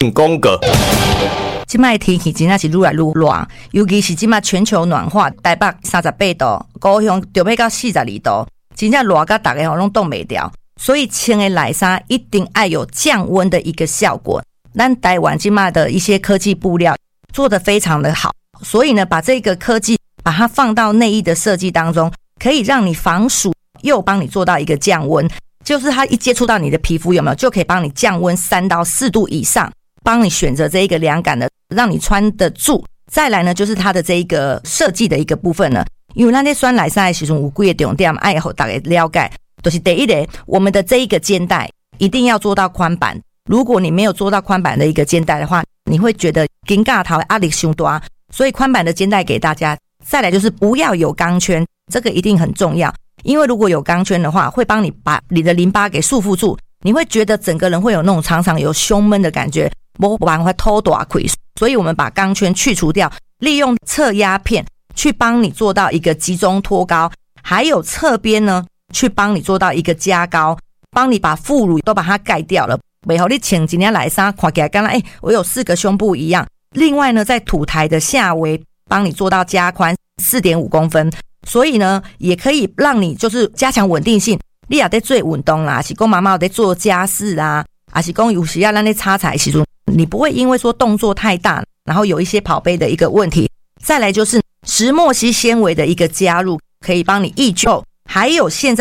讲过。 现在天气真的是愈来愈热，尤其是现在全球暖化，台北38度，高雄就要到42度，真的热到大家都冻不掉。所以穿的内衫一定要有降温的一个效果。咱台湾现在的一些科技布料做得非常的好，所以呢，把这个科技把它放到内衣的设计当中，可以让你防暑，又帮你做到一个降温。就是它一接触到你的皮肤，有没有就可以帮你降温3到4度以上，帮你选择这一个凉感的，让你穿得住。再来呢，就是它的这一个设计的一个部分呢，因为咱在穿内衫的时候有几个重点要让大家了解，就是第一个，我们的这一个肩带一定要做到宽版。如果你没有做到宽版的一个肩带的话，你会觉得肩胛头压力太大，所以宽版的肩带给大家。再来就是不要有钢圈，这个一定很重要，因为如果有钢圈的话，会帮你把你的淋巴给束缚住，你会觉得整个人会有那种常常有胸闷的感觉，没办法偷大亏。所以我们把钢圈去除掉，利用侧压片去帮你做到一个集中托高，还有侧边呢去帮你做到一个加高，帮你把副乳都把它盖掉了，不然你穿今天内衫看起来刚刚我有4个胸部一样。另外呢，在土台的下围帮你做到加宽 4.5 公分，所以呢也可以让你就是加强稳定性。你也在做运动啦，还是说妈妈在做家事啦，还是说有时要让你擦彩时候，你不会因为说动作太大，然后有一些跑背的一个问题。再来就是石墨烯纤维的一个加入，可以帮你抑皱，还有现在